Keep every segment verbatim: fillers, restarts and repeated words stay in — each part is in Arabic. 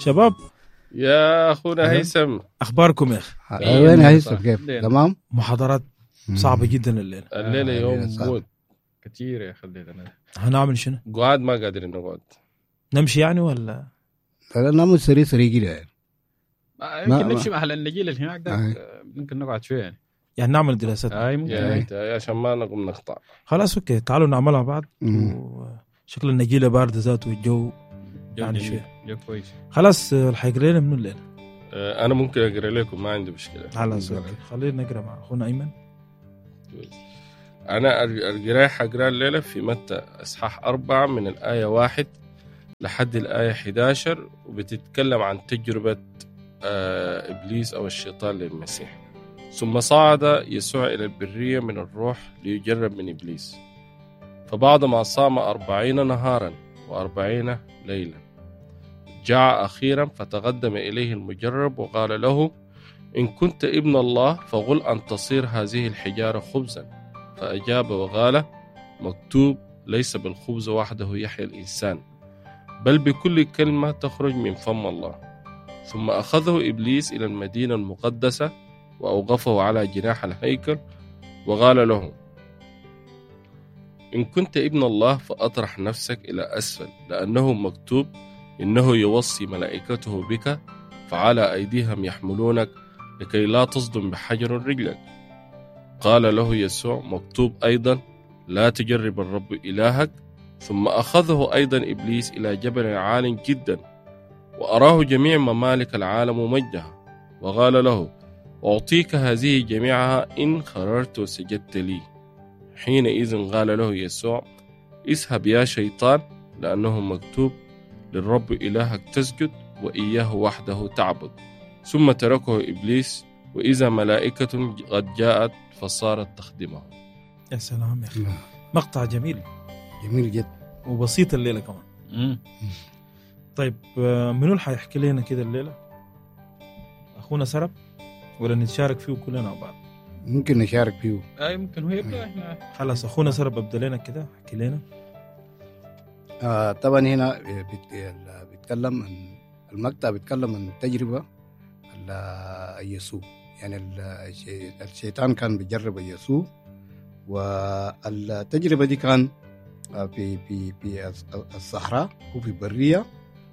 شباب يا أخونا هيثم، أخباركم يا أخي؟ وين هيثم؟ كيف تمام؟ محاضرات صعبة جدا الليلة. الليلة يوم موت كتير يا خلينا. هنعمل شنو؟ قعد ما قادرين نقعد. نمشي يعني ولا؟ لا نعمل سريع سريع كده يعني. يمكن نمشي مع النجيل اللي هناك ده، ممكن نقعد شوية يعني. يعني نعمل دراسات. اي ممكن يا عشان ما نقوم نقطع. خلاص اوكي، تعالوا نعملها بعض. وشكل النجيلة باردة ذاته والجو يعني شوية جو كويس. خلاص الحيقرا لنا من الليلة. أنا ممكن أقرأ لكم، ما عندي مشكلة. خلاص خلينا نقرأ مع أخونا أيمن. أنا القراءة حقرأ الليلة في متى إصحاح أربعة من الآية واحد لحد الآية إحدى عشر، وبتتكلم عن تجربة آه إبليس أو الشيطان للمسيح. ثم صعد يسوع إلى البرية من الروح ليجرب من إبليس، فبعدما صام أربعين نهارا وأربعين ليلة جاء أخيرا فتقدم إليه المجرب وقال له: إن كنت ابن الله فقل أن تصير هذه الحجارة خبزا. فأجاب وقال: مكتوب ليس بالخبز وحده يحيى الإنسان بل بكل كلمة تخرج من فم الله. ثم أخذه إبليس إلى المدينة المقدسة وأوقفه على جناح الهيكل وقال له: إن كنت ابن الله فأطرح نفسك إلى أسفل، لأنه مكتوب إنه يوصي ملائكته بك فعلى أيديهم يحملونك لكي لا تصدم بحجر رجلك. قال له يسوع: مكتوب أيضا لا تجرب الرب إلهك. ثم أخذه أيضا إبليس إلى جبل عال جدا وأراه جميع ممالك العالم ومجدها، وقال له: أعطيك هذه جميعها إن خررت وسجدت لي. حينئذ قال له يسوع: اذهب يا شيطان، لأنه مكتوب للرب إلهك تسجد وإياه وحده تعبد. ثم تركه إبليس، وإذا ملائكة قد جاءت فصارت تخدمه. يا سلام يا أخي، مقطع جميل جميل جدا وبسيط الليلة كمان. مم. طيب منو اللي حيحكي لنا كده الليلة؟ أخونا سرب ولا نتشارك فيه كلنا مع بعض؟ ممكن نشارك فيه. اي ممكن هو يبدا. احنا خلاص أخونا سرب ابدا لنا كده، حكي لنا. آه طبعا هنا بيتكلم عن المقطع، بيتكلم عن تجربة يسوع. يعني الشيطان كان بيجرب يسوع، والتجربة دي كان في في في الصحراء وفي البرية.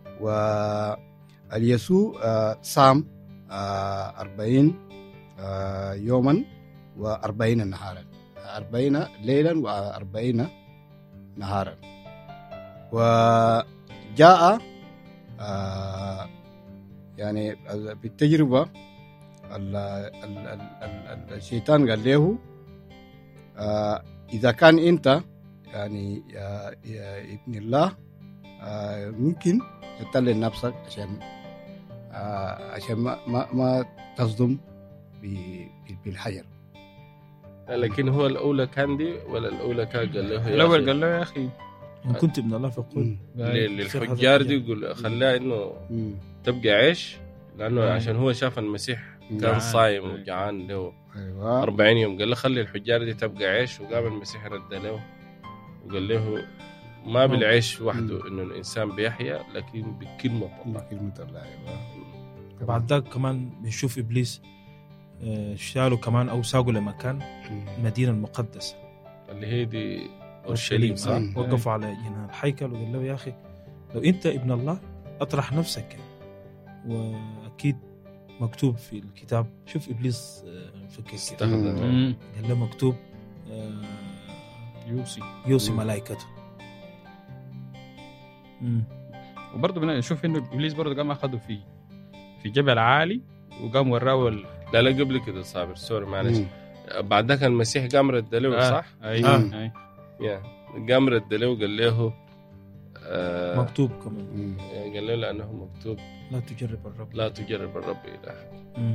واليسوع صام أربعين يوما وأربعين نهارا، أربعين ليلا وأربعين نهارا. وجاء يعني بالتجربة الشيطان قال له: إذا كان أنت يعني يا, يا ابن الله ممكن تطلع نفسك عشان عشان ما ما, ما تصدم بالحجر. لكن هو الأولى كان دي ولا الأولى كان قال له؟ الأول قال له: يا أخي إن كنت ابن الله فقل. للحجار دي يقول خلاه إنه تبقى عيش، لأنه مم. عشان هو شاف المسيح كان صايم وجعان له أيوة. أربعين يوم، قال له خلي الحجار دي تبقى عيش، وقام المسيح رد له وقال له: ما بالعيش وحده إنه الإنسان بيحيا، لكن بكلمة الله. بكلمة الله. بعد ذلك كمان بنشوف إبليس شالوا كمان أو ساقوا لمكان المدينة المقدسة اللي هي دي أورشليم، صح؟ وقفوا على جناح الهيكل وقال له: يا أخي لو أنت ابن الله أطرح نفسك. وأكيد مكتوب في الكتاب. شوف إبليس فكر استخدم، قال له مكتوب يوصي يوصي ملائكته. وبرضه بنشوف إنه إبليس برضه قام أخذه في في جبل عالي وقام وراه ال... لا لا قبل كده صابر سوري معلش. بعد ذاك المسيح قام رد له، صح؟ أيوة. آه. أي. يا قام رد له وقال له آه مكتوب كمان، يعني قال له لأنه مكتوب لا تجرب الرب لا تجرب الرب إلهك.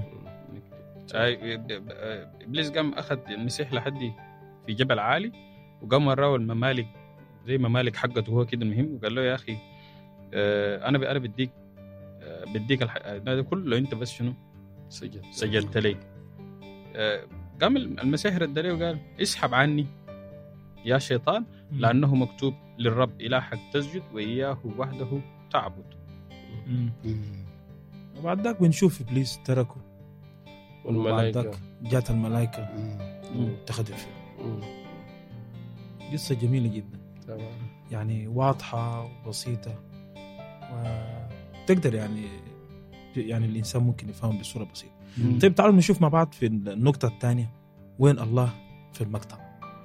إبليس قام أخذ المسيح لحد في جبل عالي وقام وراه الممالك زي ممالك حقته هو كده المهم، وقال له: يا أخي آه أنا أنا بديك آه بديك هذا كله أنت بس شنو سجدت سجدت لي. آه قام المسيح رد له وقال: اسحب عني يا شيطان، لأنه مكتوب للرب إلهك تسجد وإياه وحده تعبد. مم. مم. وبعد ذاك بنشوف إبليس تركه، وبعد والملائكة ذاك جات الملائكة مم. اتخذت فيه. مم. قصة جميلة جدا، تمام. يعني واضحة وبسيطة، وتقدر يعني يعني الإنسان ممكن يفهم بصورة بسيطة. مم. طيب تعالوا نشوف مع بعض في النقطة الثانية وين الله في المقطع.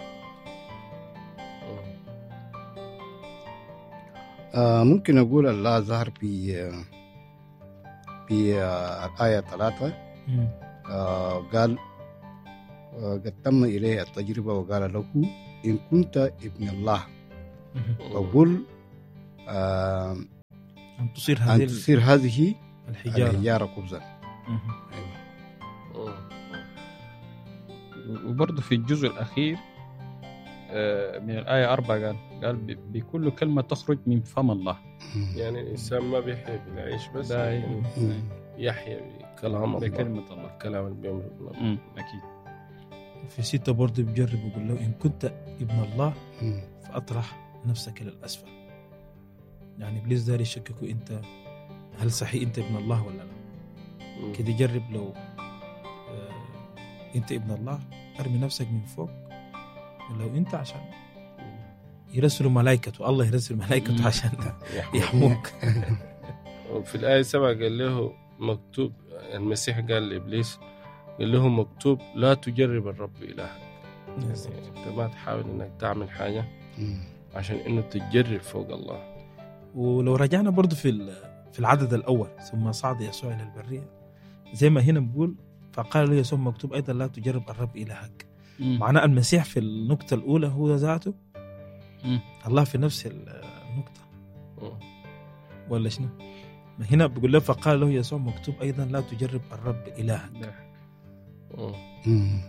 آه ممكن أقول الله ظهر في آه في آه الآية ثلاثة. مم. آه قال آه قد تم إليه التجربة وقال له إن كنت ابن الله مم. فقل آه أن تصير أن هذه تصير هذه الحجارة. الحجارة خبزا. مم. وبرضه في الجزء الأخير آه، من الآية أربعة قال قال ب- بكل كلمة تخرج من فم الله. يعني الإنسان ما بيحيا بالعيش بس، لا، لكن مم. يحيا بكلام الله، بكلمة الله. الكلام اللي بيمرق من الله. مم، أكيد. في ستة برضه بيجرب يقول له إن كنت ابن الله مم. فأطرح نفسك إلى الأسفل. يعني إبليس داري يشككوا أنت هل صحيح أنت ابن الله ولا لا. مم. كده جرب لو آه أنت ابن الله أرمي نفسك من فوق، ولو أنت عشان يرسلوا ملائكته، الله يرسل ملائكته مم. عشان يحميك. يحموك. وفي الآية سبعة قال له مكتوب، المسيح قال لإبليس قال له مكتوب لا تجرب الرب إلهك. يعني أنت ما تحاول إنك تعمل حاجة مم. عشان إنه تجرب فوق الله. ولو رجعنا برضو في ال- في العدد الأول ثم صعد يسوع إلى البرية، زي ما هنا بقول فقال له يسوع مكتوب أيضا لا تجرب الرب إلهك. مم. معناه المسيح في النقطة الأولى هو ذاته مم. الله في نفس النقطة مم. ولا شنو؟ ما هنا بقول له فقال له يسوع مكتوب أيضا لا تجرب الرب إلهك. مم. مم.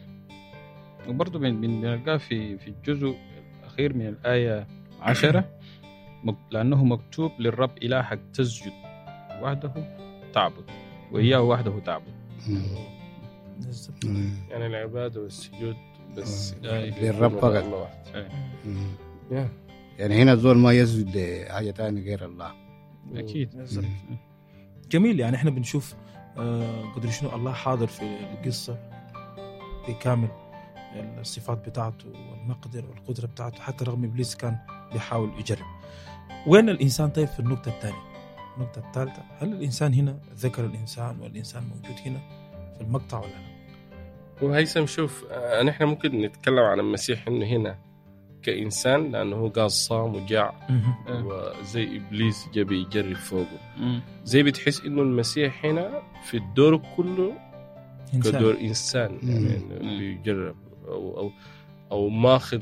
وبرضه بن- بن- بنلقاه في في الجزء الأخير من الآية عشرة مك- لأنه مكتوب للرب إلهك تسجد وحده تعبد وإياه وحده تعبد. مم. بالضبط. مم. يعني العبادة والسجود بس أي. للرب فقط. الله واحد. أي. مم. يا. يعني هنا الزول ما يسجد لحاجة تانية غير الله. أكيد. بالضبط. جميل. يعني احنا بنشوف آه قدر شنو الله حاضر في القصة بكامل الصفات بتاعته والمقدر والقدرة بتاعته، حتى رغم إبليس كان بيحاول يجرب. وين الإنسان طيب في النقطة الثانية؟ النقطة الثالثة، هل الإنسان هنا ذكر الإنسان والإنسان موجود هنا في المقطع ولا لا؟ وهيثم شوف، آه، نحن ممكن نتكلم عن المسيح إنه هنا كإنسان لأنه هو قال صام وجاع وزي إبليس جاي بيجرب فوقه، مم. زي بتحس إنه المسيح هنا في الدور كله إنسان. كدور إنسان، يعني مم. إنه بيجرب أو أو أو ماخذ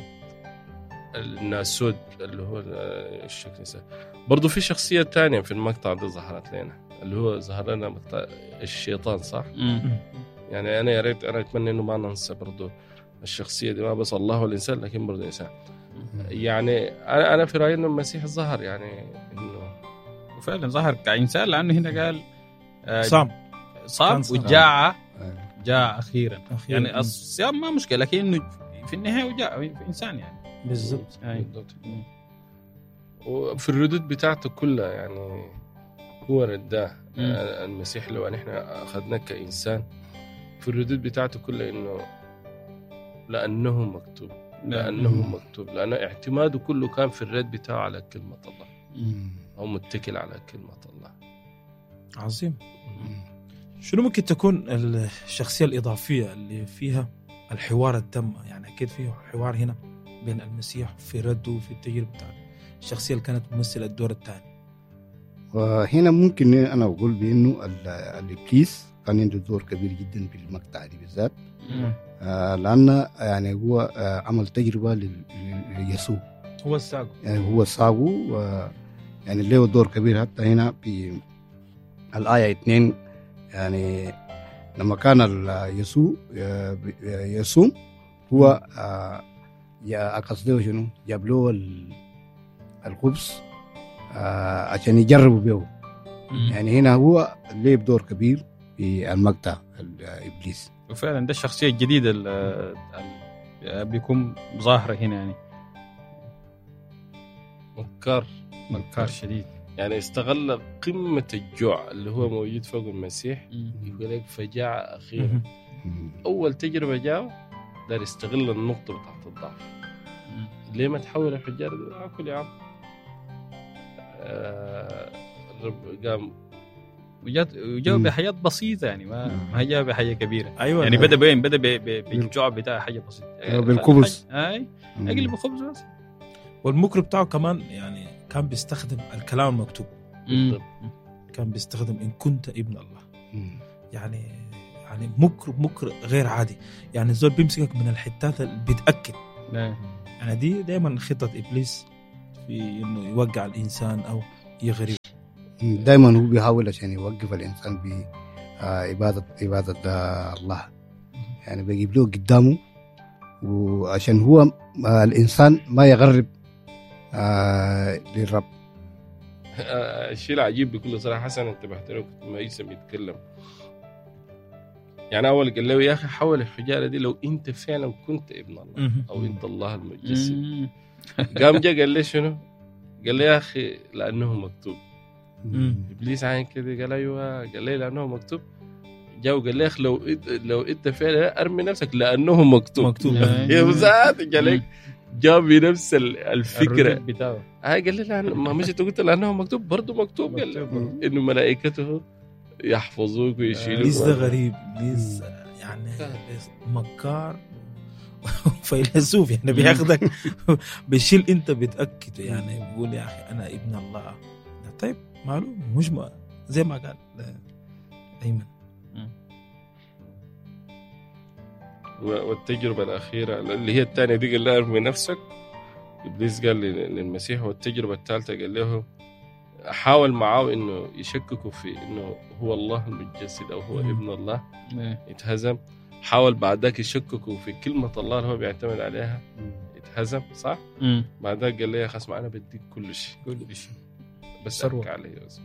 الناسود اللي هو الشكل الإنسان. برضو في شخصية تانية في المقطع ده ظهرت لنا، اللي هو ظهر لنا مقطع الشيطان، صح؟ مم. يعني أنا يا ريت أنا أتمنى إنه ما ننسى برضو الشخصية دي، ما بس الله والإنسان لكن برضو إنسان. يعني أنا أنا في رأيي إنه المسيح ظهر يعني إنه وفعلا ظهر كإنسان، لأنه هنا قال آه، صام صام كان صام. وجاع آه. جاء أخيرا. أخيراً. يعني الصيام ما مشكلة، لكنه في النهاية وجاء في إنسان يعني. بالضبط. أي. بالضبط. وفي الردود بتاعته كلها يعني هو رداه. مم. آه، المسيح لو نحن أخذناه كإنسان في الردود بتاعته كلها إنه لأنه مكتوب لأنه مم. مكتوب لأنه اعتماده كله كان في الرد بتاعه على كلمة الله، مم. أو متكل على كلمة الله. عظيم. مم. شنو ممكن تكون الشخصية الإضافية اللي فيها الحوار التم؟ يعني أكيد فيه حوار هنا بين المسيح في رده وفي التجربة بتاعته، الشخصية اللي كانت ممثلة الدور الثاني. وهنا ممكن أنا أقول بأنه ال- الإبليس كان عنده دور كبير جدا في المقطع دي بالذات، آه لأن يعني هو آه عمل تجربة لل- ليسوع، هو الساق. يعني هو ساقه و- يعني له دور كبير. حتى هنا في الآية اثنين يعني لما كان ال- يسوع آه، ب- آه، يصوم هو آه، يا قصده شنو جاب له ال- الخبز آه، عشان يجربوا به. يعني هنا هو له دور كبير في المقطع الإبليس. وفعلا ده الشخصية الجديدة اللي بيكون ظاهرة هنا، يعني مكار مكار شديد. يعني استغل قمة الجوع اللي هو موجود فوق المسيح. مم. يقول لك فجاعة أخيرا. مم. أول تجربة جاء دار يستغل النقطة بتاعت الضعف. مم. ليه ما تحول الحجار ده؟ أكل يا عم. آه رب قام وجات وجاوا مم. بحياة بسيطة يعني ما ما جاء بحاجة كبيرة. ايوه يعني ده- بدأ بين بدأ ب- ب- بالجوع بتاع حاجة بسيطة. آه، بالخبز. اي مم. اقلب خبز بس. والمكر بتاعه كمان يعني كان بيستخدم الكلام المكتوب. مم. كان بيستخدم إن كنت ابن الله. مم. يعني يعني مكر مكر غير عادي. يعني الزول بيمسكك من الحتات اللي بتأكد. لا. يعني دي دائما خطة إبليس في إنه يوقع الإنسان أو يغريه. دائما هو بيحاول عشان يوقف الإنسان بعبادة عبادة آه، الله. يعني بيجيب له قدامه وعشان هو آه، الإنسان ما يغرب آه، للرب. آه، الشيء العجيب بكل صراحة حسن انتبهت له كنت ما يسمى يتكلم. يعني أول قال له يا أخي حول الحجارة دي لو أنت فعلا كنت ابن الله مهم. أو أنت الله المتجسد. مم. قام جا قال لي شنو؟ قال لي يا أخي لأنه مكتوب. مم. إبليس عين كده قال أيوة. قال لي لأنه مكتوب. جاو قال لي يا أخي لو إد- لو أنت فعلا أرمي نفسك لأنه مكتوب. مكتوب. يا بزات قال لك جاب بنفس ال- الفكرة. الردود بتاعه. هاي قال لي لأنه ما مش قلت لأنه مكتوب برضه مكتوب. قال لي مكتوب. إنه ملائكته يحفظوك ويشيلوك. إبليس ده غريب. إبليس يعني مكار فيلسوف يعني بياخدك بيشيل أنت بتأكده. يعني بيقول يا أخي أنا ابن الله. طيب معلوم مش ما زي ما قال أيمن. والتجربة الأخيرة اللي هي الثانية دي قال له ارمي نفسك. إبليس قال للمسيح. والتجربة الثالثة قال له حاول معاه إنه يشككوا في إنه هو الله المتجسد أو هو مم. ابن الله. إيه. يتهزم. حاول بعد ذاك يشككوا في كلمة الله اللي هو بيعتمد عليها. يتهزم صح. مم. بعد ذاك قال لي يا خصم أنا بديك كل شيء كل شيء. بس ثروة. أرك علي بس.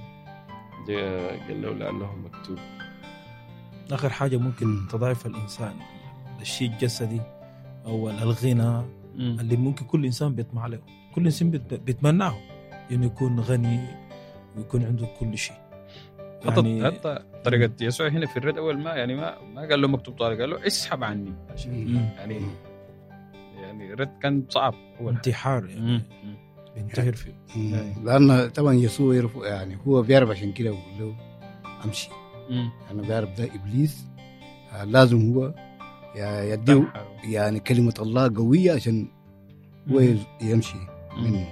جاء قال له لأنه مكتوب. آخر حاجة ممكن تضعف الإنسان الشيء الجسدي أو الغنى مم. اللي ممكن كل إنسان بيطمع له. كل إنسان بيت- بيتمناه إنه يكون غني ويكون عنده كل شيء. يعني يعني حتى طريقة يسوع هنا في الرد أول ما يعني ما ما قال له مكتوب طارق قال له اسحب عني عشان مم. يعني يعني الرد كان صعب أول حاجة. انتحار يعني مم. بينتحر فيه. مم. لأن طبعا يسوع يعرف يعني هو بيعرف عشان كده يقول له أمشي. مم. أنا بيعرف ده إبليس آه، لازم هو ي- يديه يعني كلمة الله قوية عشان هو مم. يمشي منه.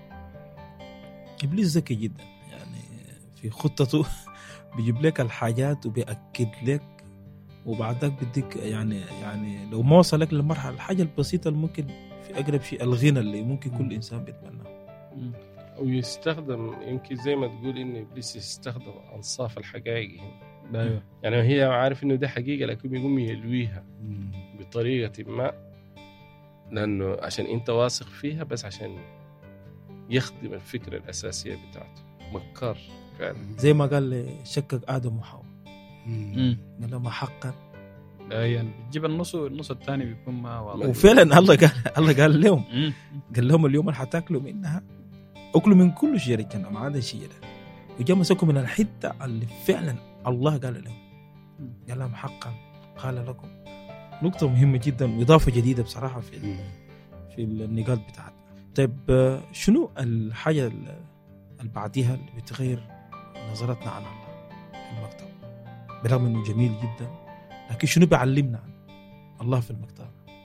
إبليس ذكي جدا يعني في خطته بيجيب لك الحاجات وبيأكد لك وبعدك بديك يعني يعني لو ما وصلك للمرحلة الحاجة البسيطة اللي ممكن في أقرب شيء الغنى اللي ممكن كل إنسان بيتمناه. مم. أو يستخدم يمكن زي ما تقول إن إبليس يستخدم أنصاف الحقائق هنا. أيوة. يعني هي عارف إنه ده حقيقة لكن يقوم يلويها مم. بطريقة ما لأنه عشان أنت واثق فيها بس عشان يخدم الفكرة الأساسية بتاعته. مكار فعلا. زي ما قال لي شكك آدم وحواء مم. مم. قال لهم حقا. يعني بتجيب النص والنص الثاني بيكون ما واضح. وفعلا الله قال الله قال لهم مم. قال لهم اليوم اللي حتاكلوا منها اكلوا من كل شجرة الجنة ما عدا شجرة. وجاء مسكوا من الحتة اللي فعلا الله قال لهم. قال لهم حقا قال لكم. نقطة مهمة جدا وإضافة جديدة بصراحة في مم. في النقاط بتاعتنا. طيب آه، شنو الحاجة اللي بعديها اللي بتغير نظرتنا عن الله في المكتب برغم انه جميل جدا لكن شنو بيعلمنا عن الله في المكتب؟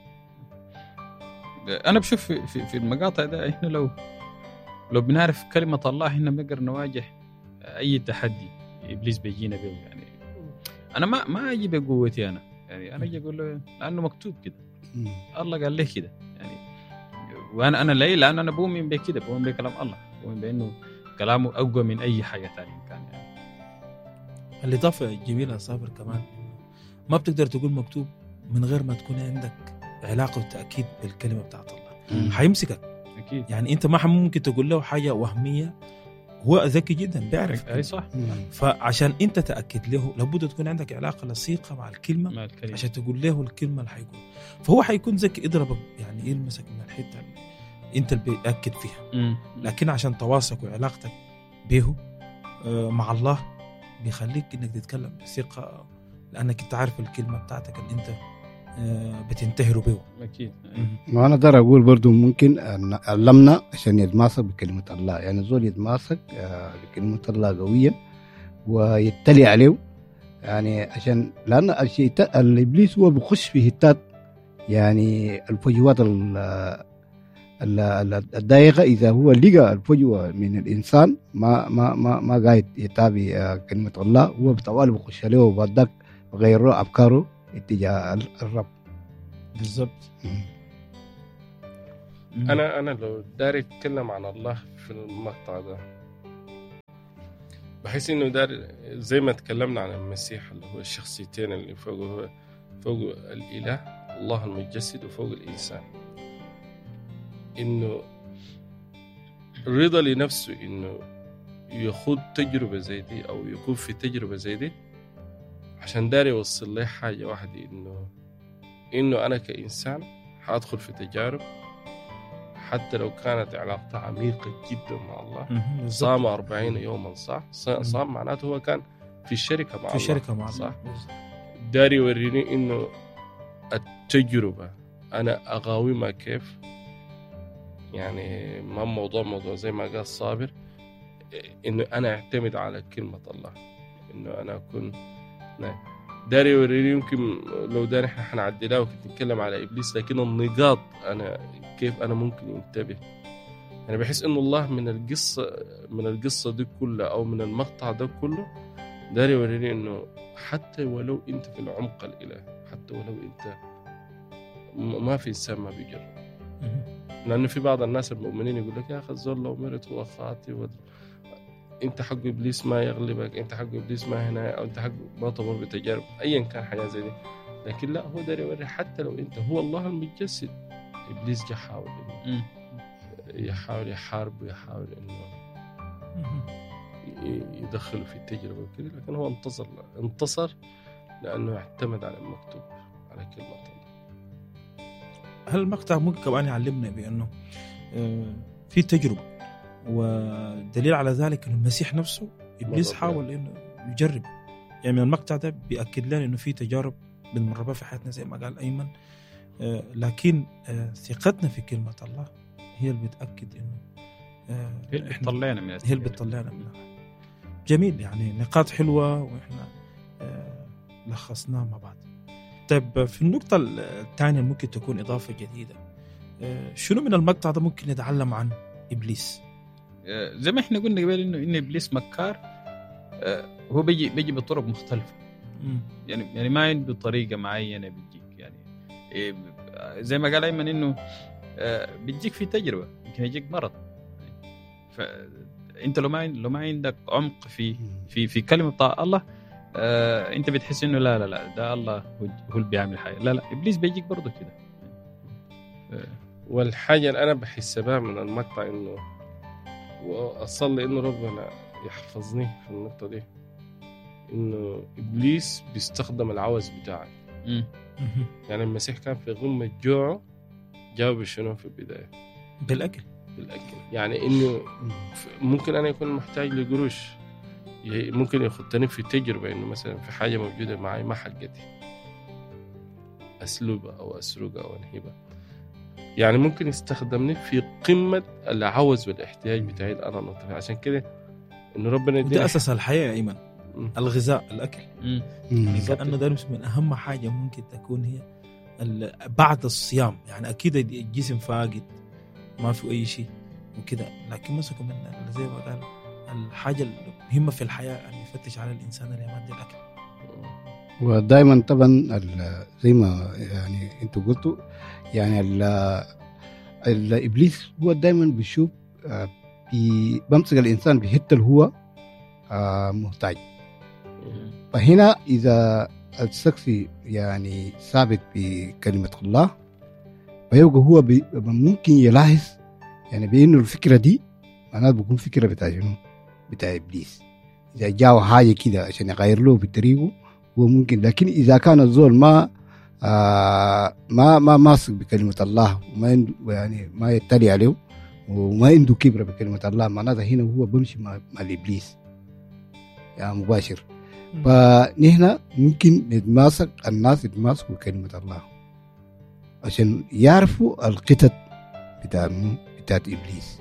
أنا بشوف في, في, في المقاطع ده إحنا لو لو بنعرف كلمة الله إحنا بنقدر نواجه أي تحدي إبليس بيجينا به. يعني أنا ما ما أجي بقوتي أنا يعني أنا أجي أقول له لأنه مكتوب كده. مم. الله قال لي كده يعني. وانا انا ليه لان انا بؤمن بكده بؤمن بكلام الله بؤمن بانه كلامه اقوى من اي حاجه ثانيه كان يعني. الإضافة الجميلة صابر كمان ما بتقدر تقول مكتوب من غير ما تكون عندك علاقة وتأكيد بالكلمة بتاعت الله. مم. حيمسكك اكيد يعني أنت ما ممكن تقول له حاجة وهمية. هو ذكي جدا بيعرف. اي صح مم. فعشان أنت تأكد له لابد تكون عندك علاقة لصيقة مع الكلمة مع الكلمه عشان تقول له الكلمة اللي حيقول. فهو حيكون ذكي يضربك يعني يلمسك من الحتة اللي أنت اللي بيأكد فيها. مم. لكن عشان تواصلك وعلاقتك به مع الله بيخليك انك تتكلم بثقة، لانك انت عارف الكلمة بتاعتك اللي انت بتنتهروا به. اكيد. ما انا اقدر اقول برضو ممكن ان علمنا عشان يتماسك بكلمة الله، يعني زول يتماسك بكلمة الله قويا ويتلي عليه، يعني عشان لان الشيطان الابليس هو بيخش في هتات، يعني الفجوات الضيقه، اذا هو لقى الفجوه من الانسان ما ما ما ما قاعد يتابع كلمه الله، هو بطوال بيخش عليه وبعدك غير افكاره اتجاه الرب. بالضبط. انا انا لو داري اتكلم عن الله في المقطع ده، بحس انه دار زي ما تكلمنا عن المسيح اللي هو الشخصيتين اللي فوقه، فوق الاله الله المتجسد وفوق الانسان، انه رضا لنفسه انه يخوض تجربه زي دي او يكون في تجربه زي دي عشان داري يوصل لي حاجه واحده، انه انه انا كانسان حادخل في تجارب حتى لو كانت علاقته عميقة جدا مع الله. صام أربعين يوما، صح؟ صام معناته هو كان في الشركة مع في الله، في شركة مع صح؟ الله. داري يوريني إنه التجربة أنا أقاومها كيف، يعني ما موضوع موضوع زي ما قال صابر، إنه أنا أعتمد على كلمة الله، إنه أنا أكون داري يوريني. يمكن لو داري إحنا حنعدلها وكنت نتكلم على إبليس، لكن النقاط أنا كيف أنا ممكن ينتبه. أنا بحس إنه الله من القصة من القصة دي كلها أو من المقطع ده كله داري يوريني إنه حتى ولو أنت في العمق الإله، حتى ولو أنت ما في إنسان ما بيجرب، لأنه في بعض الناس المؤمنين يقول لك يا أخي الزول لو مرت هو خاطئ و... أنت حق إبليس ما يغلبك، أنت حق إبليس ما هنا، أو أنت حق ما تمر بتجارب أيا كان حاجة زي دي. لكن لا، هو داري يوري حتى لو أنت هو الله المتجسد، إبليس جا حاول إنه يحاول يحارب ويحاول إنه يدخله في التجربة وكذا، لكن هو انتصر انتصر لأنه اعتمد على المكتوب، على كلمة الله. هل المقطع ممكن كمان يعلمنا بأنه في تجربة، ودليل على ذلك إنه المسيح نفسه إبليس حاول إنه يجرب. يعني من المقطع ده بيأكد لنا إنه في تجارب بنمر بها في حياتنا زي ما قال أيمن، لكن ثقتنا في كلمة الله هي اللي بتأكد إنه هي اللي بتطلعنا من هي اللي بتطلعنا منها. جميل، يعني نقاط حلوة وإحنا لخصناها مع بعض. طيب في النقطة الثانية ممكن تكون إضافة جديدة، شنو من المقطع ده ممكن نتعلم عن إبليس؟ زي ما إحنا قلنا قبل إنه إن إبليس مكار، هو بيجي بيجي بطرق مختلفة. م. يعني يعني ما عنده طريقة معينة بيجيك، يعني زي ما قال أيمن إنه بيجيك في تجربة، يمكن يجيك مرض. فأنت لو ما لو ما عندك عمق في في في كلمة الله، آه، انت بتحس انه لا لا لا ده الله هو اللي بيعمل حاجه. لا لا، ابليس بيجيك برضه كده. آه. والحاجه اللي انا بحس بها من المقطع انه واصلي انه ربنا يحفظني في النقطه دي، انه ابليس بيستخدم العوز بتاعك. م. يعني المسيح كان في غمه جوعه، جاوب شنو في البدايه؟ بالاكل. بالاكل، يعني انه ممكن انا يكون محتاج لقروش، ممكن يخطني في تجربة إنه مثلا في حاجة موجودة معي ما حقتي، أسلوبها أو أسرقها أو أنهبها. يعني ممكن يستخدمني في قمة العوز والاحتياج بتاعي أنا نطفي. عشان كده إنه ربنا ده أساس الحياة أيمن، الغذاء، الأكل. لأنه ده من أهم حاجة ممكن تكون هي بعد الصيام. يعني أكيد الجسم فاقد ما في أي شيء وكده، لكن مسكوا من زي ما قال الحاجة المهمة في الحياة أن يفتش على الإنسان اللي يمد الأكل. ودائما طبعا زي ما يعني أنتوا قلتوا، يعني الإبليس هو دائما بيشوف بمسك الإنسان بحتة اللي هو محتاج. فهنا إذا الشخص يعني ثابت بكلمة الله، فيبقى هو ممكن يلاحظ يعني بأنه الفكرة دي أنا بكون فكرة بتاع شنو؟ بتاع إبليس. إذا جاء حاجة كده عشان يغير له بطريقه هو ممكن، لكن إذا كان الزول ما آه ما ما ماسك بكلمة الله وما يعني ما يتلي عليه وما عنده كبرة بكلمة الله، معناتها هنا هو بمشي مع, مع الإبليس يعني مباشر. فنحن ممكن نتماسك، الناس يتماسكوا كلمة الله عشان يعرفوا القطط بتاع بتاعت إبليس.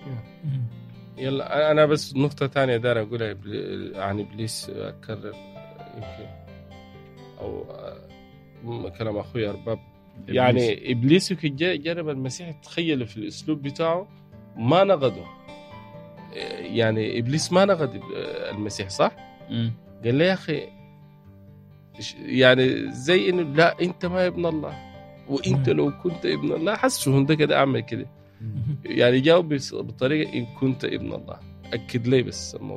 يلا أنا بس نقطة تانية دار أقولها عن إبليس، أكرر يمكن أو كلام أخوي أرباب. يعني إبليس يمكن جرب المسيح تخيله في الأسلوب بتاعه ما نقده. يعني إبليس ما نقد المسيح صح؟ م. قال له يا أخي يعني زي إنه لا أنت ما ابن الله، وأنت لو كنت ابن الله حسوا هنده كده أعمل كده. يعني جاوب بطريقة إن كنت ابن الله، أكد لي بس الموضوع.